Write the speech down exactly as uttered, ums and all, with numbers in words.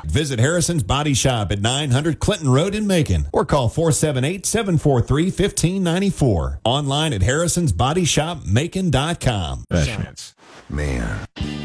Visit Harrison's Body Shop at nine hundred Clinton Road in Macon or call four seven eight, seven four three, one five nine four. Online at harrisons body shop macon dot com. Man.